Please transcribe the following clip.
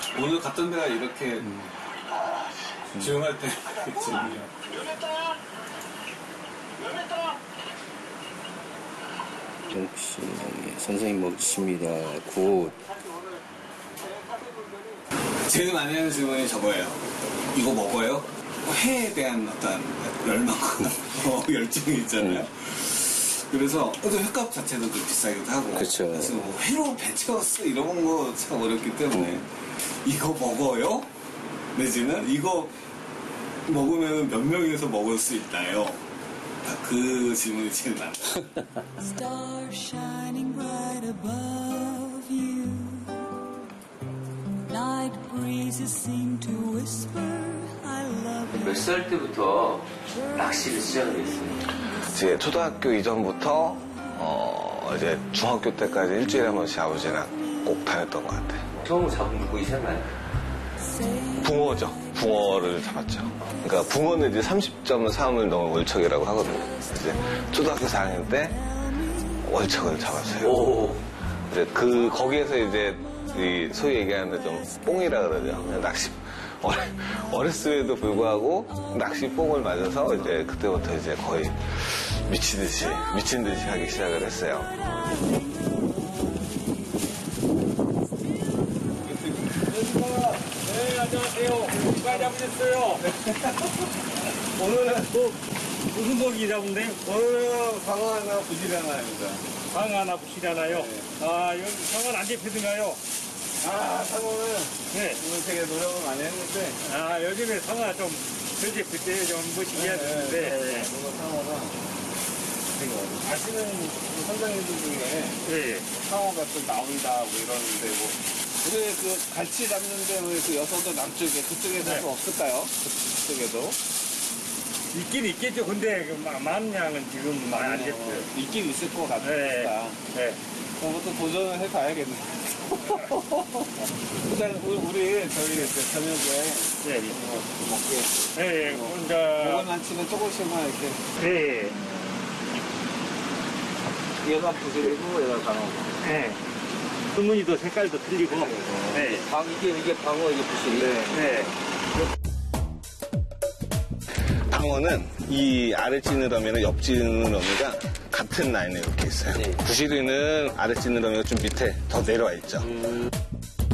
오늘 갔던 데가 이렇게 조용할 때 재미야. 역시 선생님 멋지십니다. 굿. 제일 많이 하는 질문이 저거예요. 이거 먹어요? 회에 대한 어떤 열망과 열정이 있잖아요. 그래서 또 횟값 자체도 좀 비싸기도 하고. 그렇죠. 그래서 뭐 회로 배 채웠어 이런 거 참 어렵기 때문에 이거 먹어요? 내지는 이거 먹으면 몇 명이서 먹을 수 있나요? 그 질문이 제일 많아요. Stars shining bright above you. Night breezes seem to whisper I love you. 몇 살 때부터 낚시를 시작을 했어요? 이제 초등학교 이전부터 이제 중학교 때까지 일주일에 한 번씩 아버지랑 꼭 다녔던 것 같아요. 처음 잡은 게 뭐 있었나요? 붕어죠. 붕어를 잡았죠. 그러니까 붕어는 이제 30.3을 넘은 월척이라고 하거든요. 이제 초등학교 4학년 때 월척을 잡았어요. 오. 이제 거기에서 이제 이 소위 얘기하는 좀 뽕이라 그러죠. 낚시 어렸음에도 불구하고 낚시 뽕을 맞아서 이제 그때부터 이제 거의 미친 듯이 하기 시작을 했어요. 네, 안녕하세요. 누가 잡으셨어요? 오늘은 무슨 고기 잡은데요? 오늘은 방어 하나 부실 하나입니다. 상어 하나 부시잖아요. 네. 아, 여기 상어는 안 잡히던가요? 상어는 네. 오늘 되게 노력을 많이 했는데 아, 요즘에 상어가 좀 덜 잡힐 때좀 멋있게 해야 되는데. 상어가 되게 아시는 선장님들 중에 예. 상어가 좀 나온다 뭐 이러는데 뭐 우리 그 갈치 잡는데 그 여서도 남쪽에 그쪽에도 네. 없을까요? 그쪽에도 있긴 있겠죠. 근데 많은 양은 지금 많이 안 잡혀요. 있긴 있을 것 같다. 네. 네. 그것도 도전을 해봐야겠네. 일단 우리 저희 저녁에 네. 먹게 네. 먹은 한치는 조금씩만 이렇게 네. 얘가 부실이고 얘가 강하고. 네. 주머니도 색깔도 틀리고. 네. 이게 방어 이게 부실이. 네. 방어는 이 아래 지느러미랑 옆 지느러미가 같은 라인에 이렇게 있어요. 부시리는 아래 지느러미가 좀 밑에 더 내려와 있죠.